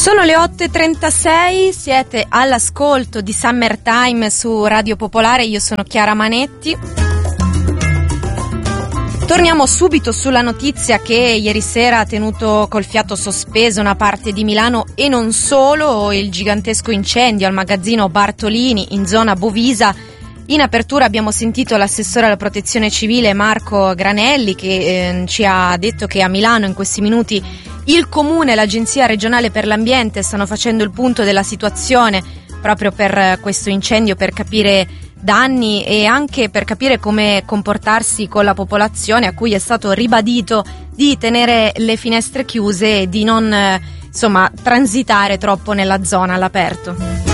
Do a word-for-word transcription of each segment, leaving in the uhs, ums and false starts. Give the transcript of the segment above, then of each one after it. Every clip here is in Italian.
Sono le otto e trentasei, siete all'ascolto di Summertime su Radio Popolare, io sono Chiara Manetti. Torniamo subito sulla notizia che ieri sera ha tenuto col fiato sospeso una parte di Milano e non solo, il gigantesco incendio al magazzino Bartolini in zona Bovisa. In apertura abbiamo sentito l'assessore alla protezione civile Marco Granelli che eh, ci ha detto che a Milano in questi minuti il Comune e l'Agenzia regionale per l'ambiente stanno facendo il punto della situazione proprio per questo incendio, per capire danni e anche per capire come comportarsi con la popolazione, a cui è stato ribadito di tenere le finestre chiuse e di non eh, insomma transitare troppo nella zona all'aperto.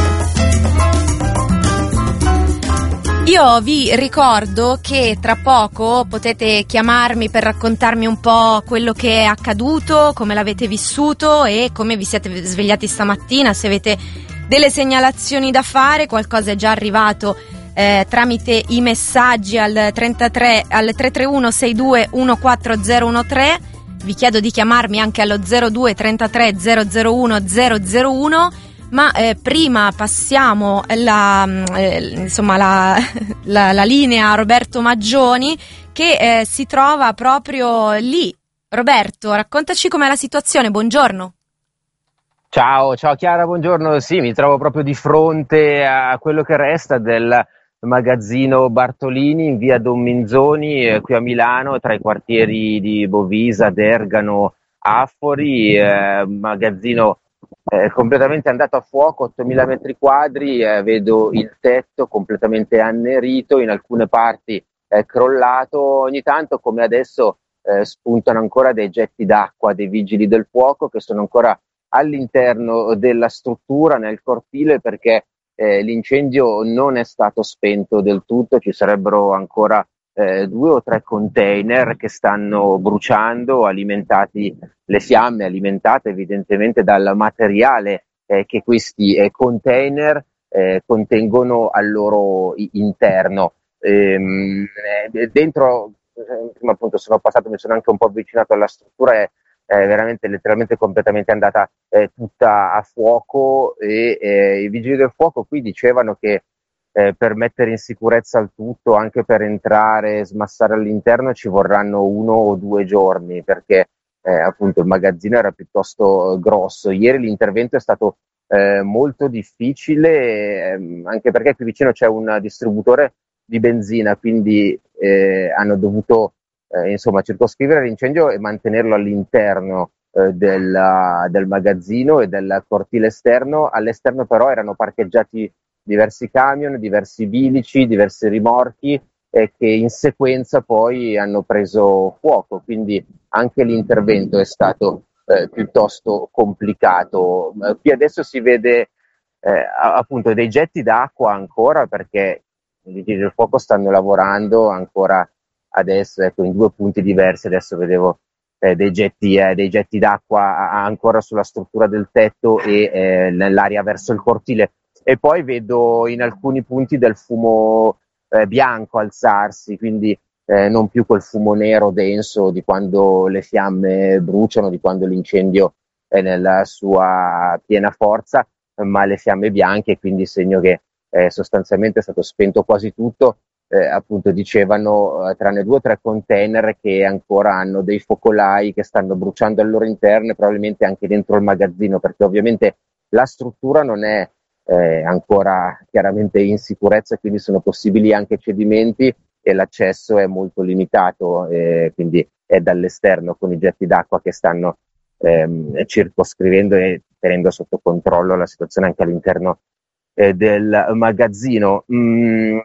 Io vi ricordo che tra poco potete chiamarmi per raccontarmi un po' quello che è accaduto, come l'avete vissuto e come vi siete svegliati stamattina, se avete delle segnalazioni da fare, qualcosa è già arrivato eh, tramite i messaggi al trentatré al tre tre uno sei due uno quattro zero uno tre. Vi chiedo di chiamarmi anche allo zero due trentatré zero zero uno zero zero uno. Ma eh, prima passiamo la, eh, insomma la, la, la linea a Roberto Maggioni che eh, si trova proprio lì. Roberto, raccontaci com'è la situazione, buongiorno. Ciao, ciao Chiara, buongiorno. Sì, mi trovo proprio di fronte a quello che resta del magazzino Bartolini in via Don Minzoni, eh, qui a Milano, tra i quartieri di Bovisa, Dergano, Affori, eh, magazzino Eh, completamente andato a fuoco, ottomila metri quadri, eh, vedo il tetto completamente annerito, in alcune parti è crollato, ogni tanto come adesso eh, spuntano ancora dei getti d'acqua dei vigili del fuoco che sono ancora all'interno della struttura, nel cortile, perché eh, l'incendio non è stato spento del tutto, ci sarebbero ancora eh, due o tre container che stanno bruciando, alimentati le fiamme alimentate evidentemente dal materiale eh, che questi eh, container eh, contengono al loro i- interno. Ehm, eh, dentro, eh, prima appunto sono passato, mi sono anche un po' avvicinato alla struttura, è, è veramente letteralmente completamente andata eh, tutta a fuoco e eh, i vigili del fuoco qui dicevano che eh, per mettere in sicurezza il tutto, anche per entrare e smassare all'interno, ci vorranno uno o due giorni perché Eh, appunto il magazzino era piuttosto eh, grosso. Ieri l'intervento è stato eh, molto difficile, ehm, anche perché qui vicino c'è un distributore di benzina, quindi eh, hanno dovuto eh, insomma circoscrivere l'incendio e mantenerlo all'interno eh, del, del magazzino e del cortile esterno. All'esterno però erano parcheggiati diversi camion, diversi bilici, diversi rimorchi e che in sequenza poi hanno preso fuoco, quindi anche l'intervento è stato eh, piuttosto complicato. Eh, qui adesso si vede eh, appunto dei getti d'acqua ancora perché i vigili del fuoco stanno lavorando ancora adesso, ecco, in due punti diversi. Adesso vedevo eh, dei getti, eh, dei getti d'acqua ancora sulla struttura del tetto e eh, nell'area verso il cortile, e poi vedo in alcuni punti del fumo eh, bianco alzarsi, quindi eh, non più quel fumo nero denso di quando le fiamme bruciano, di quando l'incendio è nella sua piena forza, ma le fiamme bianche, quindi segno che eh, sostanzialmente è stato spento quasi tutto. Eh, appunto dicevano eh, tranne due o tre container che ancora hanno dei focolai che stanno bruciando al loro interno e probabilmente anche dentro il magazzino, perché ovviamente la struttura non è eh, ancora chiaramente in sicurezza, quindi sono possibili anche cedimenti e l'accesso è molto limitato, eh, quindi è dall'esterno con i getti d'acqua che stanno ehm, circoscrivendo e tenendo sotto controllo la situazione anche all'interno eh, del magazzino. Mm,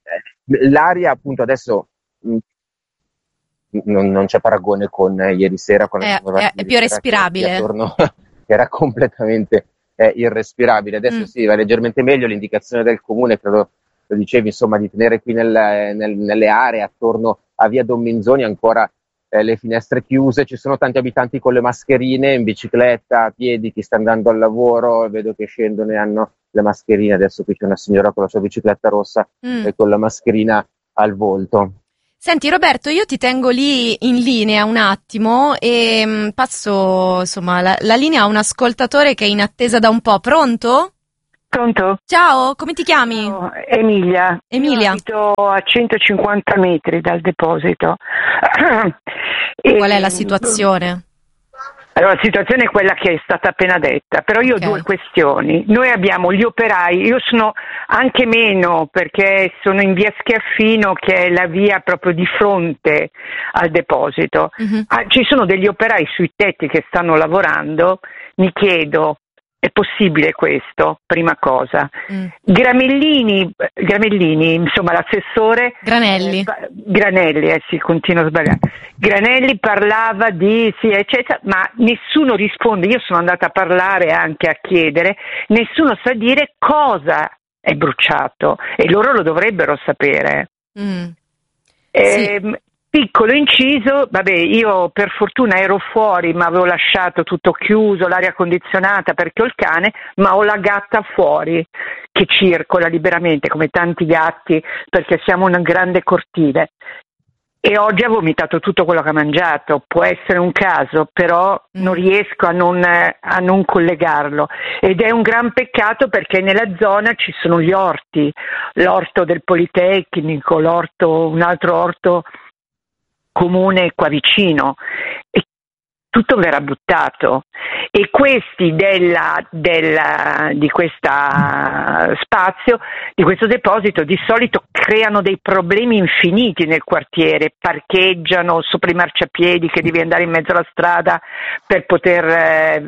l'aria appunto adesso mh, non, non c'è paragone con eh, ieri sera, quando È, siamo è, arrivati è ieri più sera, che qui respirabile. attorno era completamente eh, irrespirabile. Adesso Mm. sì, va leggermente meglio. L'indicazione del comune, credo lo dicevi, insomma, di tenere qui nel, nel, nelle aree attorno a via Don Minzoni ancora eh, le finestre chiuse. Ci sono tanti abitanti con le mascherine, in bicicletta, a piedi, chi sta andando al lavoro, vedo che scendono e hanno le mascherine. Adesso qui c'è una signora con la sua bicicletta rossa Mm. e con la mascherina al volto. Senti Roberto, io ti tengo lì in linea un attimo e mh, passo insomma la, la linea a un ascoltatore che è in attesa da un po'. Pronto? Pronto? Ciao, come ti chiami? Ciao, Emilia. Emilia. Io abito a centocinquanta metri dal deposito. Qual è E- la situazione? Allora, la situazione è quella che è stata appena detta, però io Ok. ho due questioni. Noi abbiamo gli operai, io sono anche meno perché sono in via Schiaffino, che è la via proprio di fronte al deposito. Mhm. Ah, ci sono degli operai sui tetti che stanno lavorando, mi chiedo, è possibile questo? Prima cosa. Mm. Gramellini, Gramellini, insomma l'assessore Granelli. eh, pa- Granelli, eh sì, continuo a sbagliare. Granelli parlava di sì, eccetera, ma nessuno risponde. Io sono andata a parlare, anche a chiedere, nessuno sa dire cosa è bruciato e loro lo dovrebbero sapere. Mm. Ehm, Piccolo inciso, vabbè, io per fortuna ero fuori, ma avevo lasciato tutto chiuso, l'aria condizionata perché ho il cane, ma ho la gatta fuori che circola liberamente come tanti gatti perché siamo un grande cortile. E oggi ha vomitato tutto quello che ha mangiato, può essere un caso, però Mm. non riesco a non, eh, a non collegarlo. Ed è un gran peccato perché nella zona ci sono gli orti, l'orto del Politecnico, l'orto, un altro orto comune qua vicino, e tutto verrà buttato. E questi della, della, di questa spazio, di questo deposito, di solito creano dei problemi infiniti nel quartiere, parcheggiano sopra i marciapiedi che devi andare in mezzo alla strada per poter eh,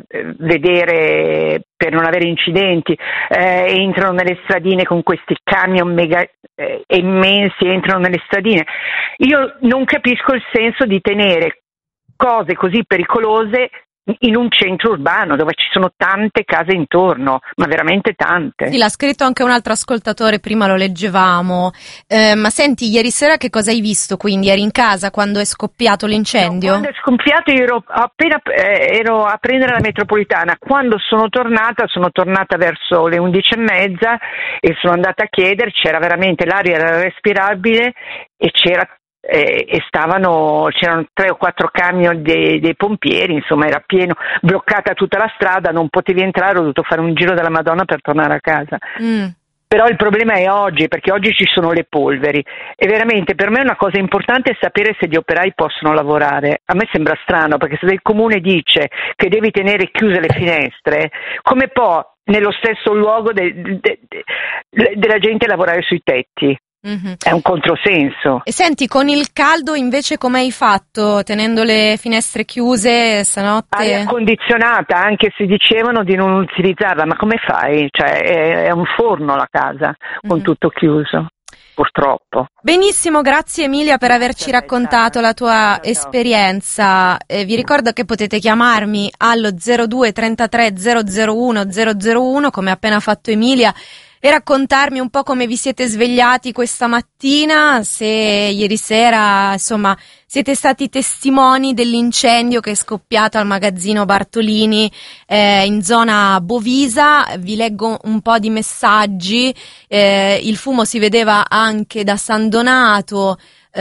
vedere, per non avere incidenti, eh, entrano nelle stradine con questi camion mega eh, immensi, entrano nelle stradine. Io non capisco il senso di tenere cose così pericolose in un centro urbano dove ci sono tante case intorno, ma veramente tante. Sì, l'ha scritto anche un altro ascoltatore, prima lo leggevamo. Eh, ma senti, ieri sera che cosa hai visto? Quindi eri in casa quando è scoppiato l'incendio? No, quando è scoppiato ero appena eh, ero a prendere la metropolitana. Quando sono tornata, sono tornata verso le undici e mezza e sono andata a chiedere, c'era veramente, l'aria era respirabile e c'era eh, e stavano, c'erano tre o quattro camion dei, dei pompieri, insomma era pieno, bloccata tutta la strada, non potevi entrare, ho dovuto fare un giro della Madonna per tornare a casa. Mm. Però il problema è oggi, perché oggi ci sono le polveri e veramente per me una cosa importante è sapere se gli operai possono lavorare. A me sembra strano, perché se il comune dice che devi tenere chiuse le finestre, come può nello stesso luogo de- de- de- della gente lavorare sui tetti? Mhm. È un controsenso. E senti, con il caldo invece come hai fatto? Tenendo le finestre chiuse stanotte? Aria condizionata, anche se dicevano di non utilizzarla, ma come fai? Cioè, è, è un forno la casa, con Mhm. tutto chiuso, purtroppo. Benissimo, grazie Emilia per averci Grazie a te, raccontato Sara. la tua Ciao, ciao. esperienza. Eh, vi ricordo che potete chiamarmi allo zero due trentatré zero zero uno zero zero uno, come ha appena fatto Emilia, e raccontarmi un po' come vi siete svegliati questa mattina, se ieri sera, insomma, siete stati testimoni dell'incendio che è scoppiato al magazzino Bartolini eh, in zona Bovisa. Vi leggo un po' di messaggi. Eh, il fumo si vedeva anche da San Donato.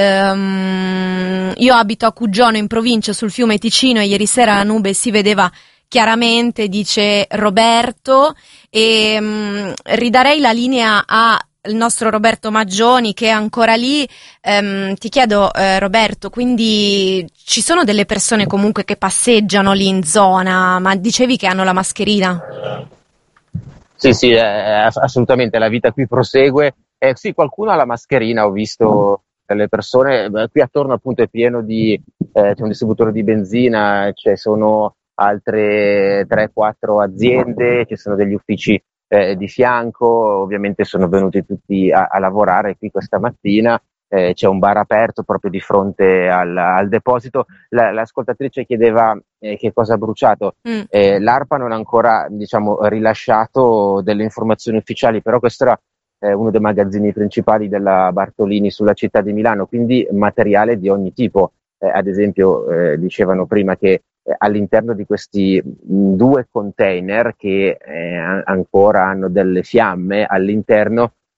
Ehm, io abito a Cuggiono in provincia sul fiume Ticino e ieri sera la nube si vedeva chiaramente, dice Roberto, e mh, ridarei la linea al nostro Roberto Maggioni che è ancora lì. Ehm, ti chiedo eh, Roberto, quindi ci sono delle persone comunque che passeggiano lì in zona, ma dicevi che hanno la mascherina? Sì, sì, eh, ass- assolutamente, la vita qui prosegue. Eh, sì, qualcuno ha la mascherina, ho visto delle persone, beh, qui attorno appunto è pieno di, eh, c'è un distributore di benzina, ci sono altre tre quattro aziende, ci sono degli uffici eh, di fianco, ovviamente sono venuti tutti a, a lavorare qui questa mattina. Eh, c'è un bar aperto proprio di fronte al, al deposito. La, l'ascoltatrice chiedeva eh, che cosa ha bruciato. Mm. Eh, l'ARPA non ha ancora, diciamo, rilasciato delle informazioni ufficiali, però questo era eh, uno dei magazzini principali della Bartolini sulla città di Milano, quindi materiale di ogni tipo. Eh, ad esempio, eh, dicevano prima che eh, all'interno di questi mh, due container che eh, a- ancora hanno delle fiamme all'interno,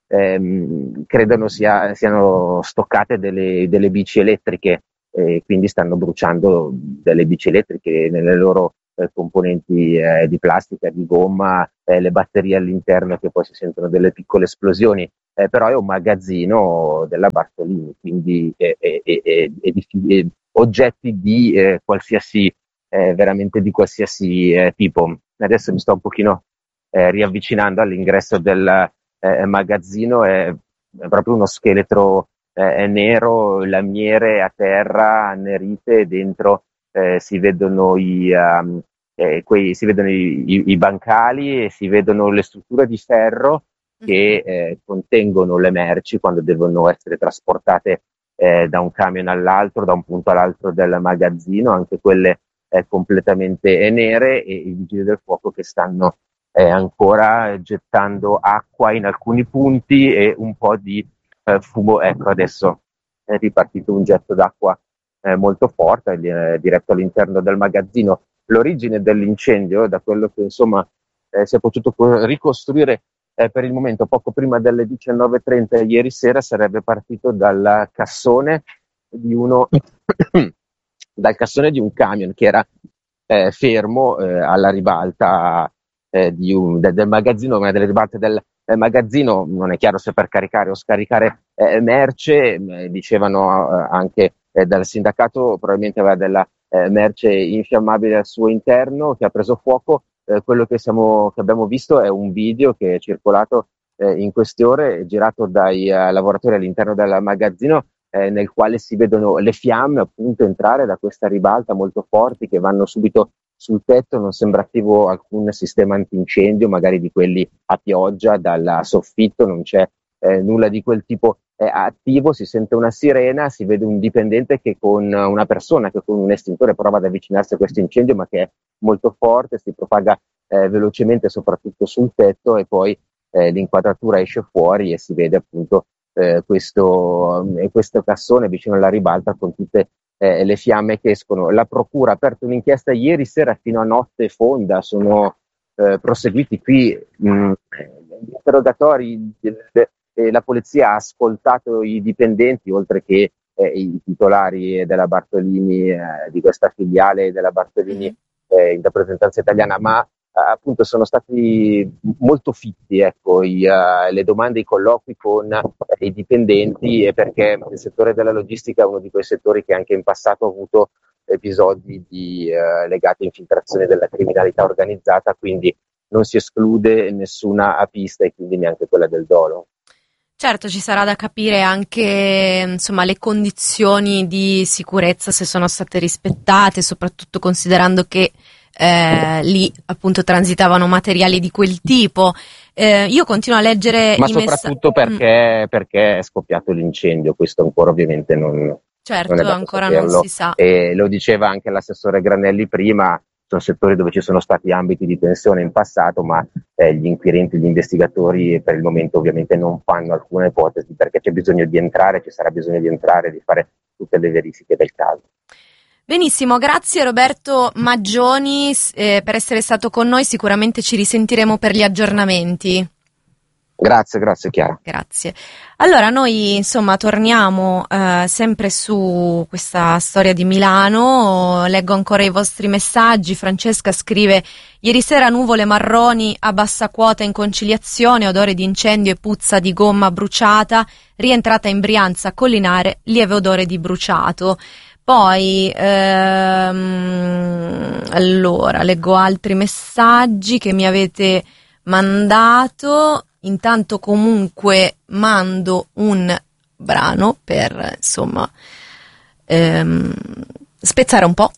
ehm, credono sia, siano stoccate delle, delle bici elettriche, e quindi stanno bruciando delle bici elettriche nelle loro eh, componenti eh, di plastica, di gomma, eh, le batterie all'interno, che poi si sentono delle piccole esplosioni. Eh, però è un magazzino della Bartolini, quindi è, è, è, è, è di, è, oggetti di eh, qualsiasi, eh, veramente di qualsiasi eh, tipo. Adesso mi sto un pochino eh, riavvicinando all'ingresso del eh, magazzino, è, è proprio uno scheletro eh, nero, lamiere a terra, annerite, dentro eh, si vedono i... Um, Eh, quei, si vedono i, i, i bancali e si vedono le strutture di ferro che eh, contengono le merci quando devono essere trasportate eh, da un camion all'altro, da un punto all'altro del magazzino, anche quelle eh, completamente nere, e i vigili del fuoco che stanno eh, ancora gettando acqua in alcuni punti e un po' di eh, fumo. Ecco, adesso è ripartito un getto d'acqua eh, molto forte eh, diretto all'interno del magazzino. L'origine dell'incendio, da quello che insomma eh, si è potuto ricostruire eh, per il momento, poco prima delle diciannove e trenta ieri sera, sarebbe partito dal cassone di uno dal cassone di un camion che era eh, fermo eh, alla ribalta eh, di un, de, del magazzino, una delle ribalte del eh, magazzino. Non è chiaro se per caricare o scaricare eh, merce, eh, dicevano eh, anche eh, dal sindacato, probabilmente aveva della Eh, merce infiammabile al suo interno che ha preso fuoco. Eh, quello che, siamo, che abbiamo visto è un video che è circolato eh, in queste ore, girato dai uh, lavoratori all'interno del magazzino, eh, nel quale si vedono le fiamme appunto entrare da questa ribalta molto forti, che vanno subito sul tetto. Non sembra attivo alcun sistema antincendio, magari di quelli a pioggia dal soffitto, non c'è eh, nulla di quel tipo è attivo. Si sente una sirena, si vede un dipendente che con una persona che con un estintore prova ad avvicinarsi a questo incendio, ma che è molto forte, si propaga eh, velocemente soprattutto sul tetto, e poi eh, l'inquadratura esce fuori e si vede appunto eh, questo, eh, questo cassone vicino alla ribalta con tutte eh, le fiamme che escono. La procura ha aperto un'inchiesta ieri sera fino a notte fonda, sono eh, proseguiti qui mh, gli interrogatori del, E la polizia ha ascoltato i dipendenti, oltre che eh, i titolari della Bartolini, eh, di questa filiale della Bartolini eh, in rappresentanza italiana, ma eh, appunto sono stati molto fitti, ecco, i, uh, le domande, i colloqui con eh, i dipendenti, e perché il settore della logistica è uno di quei settori che anche in passato ha avuto episodi di, uh, legati a infiltrazione della criminalità organizzata, quindi non si esclude nessuna pista, e quindi neanche quella del dolo. Certo, ci sarà da capire anche, insomma, le condizioni di sicurezza, se sono state rispettate, soprattutto considerando che eh, lì appunto transitavano materiali di quel tipo. Eh, io continuo a leggere Ma i soprattutto messa- perché, mm. perché è scoppiato l'incendio, questo ancora ovviamente non, certo, non è dato ancora saperlo. Non si sa. E lo diceva anche l'assessore Granelli prima. Sono settori dove ci sono stati ambiti di tensione in passato, ma eh, gli inquirenti, gli investigatori per il momento ovviamente non fanno alcuna ipotesi, perché c'è bisogno di entrare, ci sarà bisogno di entrare, di fare tutte le verifiche del caso. Benissimo, grazie Roberto Maggioni eh, per essere stato con noi, sicuramente ci risentiremo per gli aggiornamenti. Grazie, grazie Chiara. Grazie. Allora noi insomma torniamo eh, sempre su questa storia di Milano, leggo ancora i vostri messaggi. Francesca scrive: ieri sera nuvole marroni a bassa quota in Conciliazione, odore di incendio e puzza di gomma bruciata, rientrata in Brianza Collinare, lieve odore di bruciato. Poi ehm, allora leggo altri messaggi che mi avete mandato. Intanto comunque mando un brano per insomma ehm, spezzare un po'